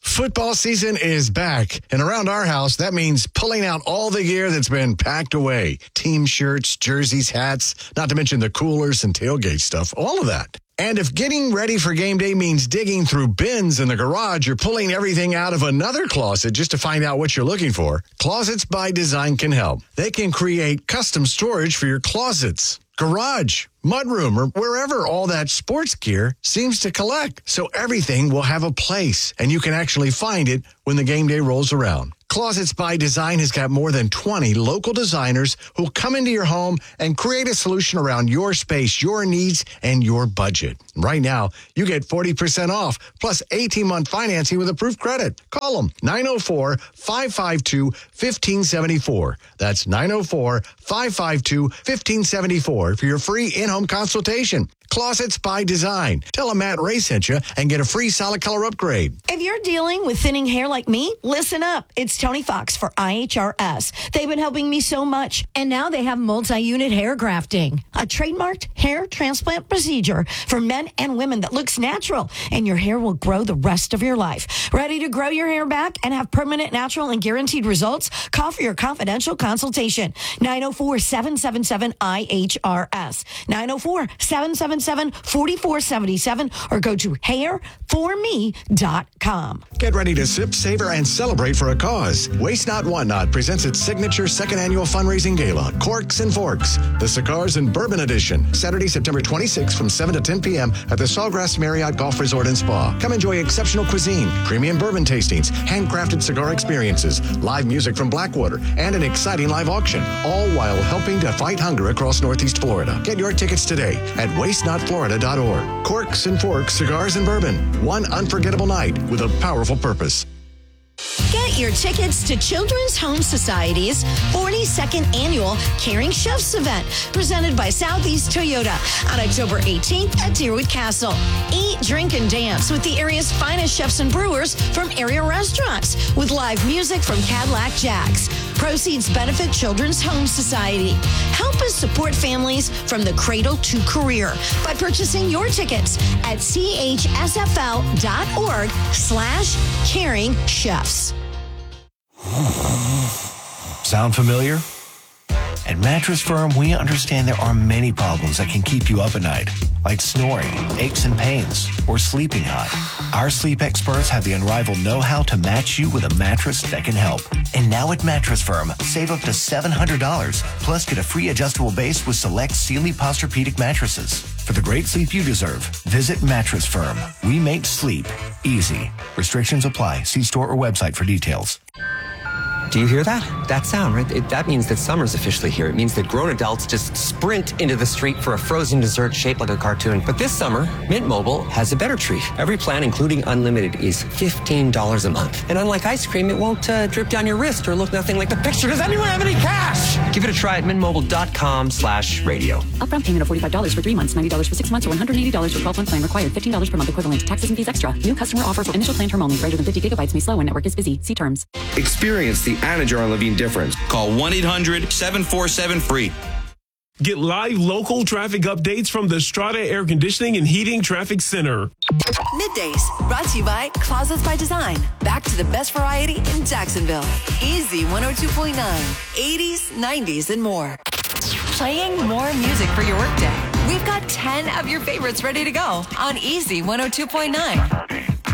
Football season is back, and around our house, that means pulling out all the gear that's been packed away. Team shirts, jerseys, hats, not to mention the coolers and tailgate stuff, all of that. And if getting ready for game day means digging through bins in the garage or pulling everything out of another closet just to find out what you're looking for, Closets by Design can help. They can create custom storage for your closets, garage, mudroom, or wherever all that sports gear seems to collect. So everything will have a place, and you can actually find it when the game day rolls around. Closets by Design has got more than 20 local designers who'll come into your home and create a solution around your space, your needs, and your budget. Right now, you get 40% off, plus 18-month financing with approved credit. Call them, 904-552-1574. That's 904-552-1574 for your free in-home consultation. Closets by Design. Tell them Matt Ray sent you and get a free solid color upgrade. If you're dealing with thinning hair like me, listen up. It's Tony Fox for IHRS. They've been helping me so much, and now they have multi-unit hair grafting, a trademarked hair transplant procedure for men and women that looks natural, and your hair will grow the rest of your life. Ready to grow your hair back and have permanent, natural, and guaranteed results? Call for your confidential consultation. 904-777-IHRS. 904-777-4477 or go to hairforme.com. Get ready to sip, savor, and celebrate for a cause. Waste Not, Want Not presents its signature second annual fundraising gala, Corks and Forks, the Cigars and Bourbon Edition, Saturday, September 26th from 7 to 10 p.m. at the Sawgrass Marriott Golf Resort and Spa. Come enjoy exceptional cuisine, premium bourbon tastings, handcrafted cigar experiences, live music from Blackwater, and an exciting live auction, all while helping to fight hunger across Northeast Florida. Get your tickets today at wastenotflorida.org. Corks and Forks, Cigars and Bourbon. One unforgettable night with a powerful purpose. Get your tickets to Children's Home Society's 42nd Annual Caring Chefs event, presented by Southeast Toyota on October 18th at Deerwood Castle. Eat, drink, and dance with the area's finest chefs and brewers from area restaurants, with live music from Cadillac Jacks. Proceeds benefit Children's Home Society. Help us support families from the cradle to career by purchasing your tickets at chsfl.org/caring chefs. Sound familiar? At Mattress Firm, we understand there are many problems that can keep you up at night, like snoring, aches and pains, or sleeping hot. Our sleep experts have the unrivaled know-how to match you with a mattress that can help. And now at Mattress Firm, save up to $700, plus get a free adjustable base with select Sealy Posturepedic mattresses. For the great sleep you deserve, visit Mattress Firm. We make sleep easy. Restrictions apply. See store or website for details. Do you hear that? That sound, right? That means that summer's officially here. It means that grown adults just sprint into the street for a frozen dessert shaped like a cartoon. But this summer, Mint Mobile has a better treat. Every plan, including unlimited, is $15 a month. And unlike ice cream, it won't drip down your wrist or look nothing like the picture. Does anyone have any cash? Give it a try at mintmobile.com/radio. Upfront payment of $45 for 3 months, $90 for 6 months, or $180 for 12-month plan required. $15 per month equivalent. Taxes and fees extra. New customer offer for initial plan term only. Greater than 50 gigabytes may slow when network is busy. See terms. Experience the Anajar and Levine difference. Call 1-800-747-FREE. Get live local traffic updates from the Strata Air Conditioning and Heating Traffic Center. Middays, brought to you by Closets by Design. Back to the best variety in Jacksonville. Easy 102.9, 80s, 90s, and more. Playing more music for your workday. We've got 10 of your favorites ready to go on Easy 102.9.